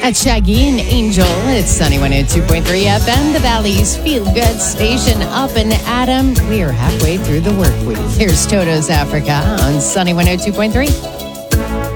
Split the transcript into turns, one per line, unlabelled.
At Shaggy and Angel, it's Sunny 102.3 FM, the Valley's feel-good station. Up and Adam, we are halfway through the work week. Here's Toto's Africa on Sunny 102.3.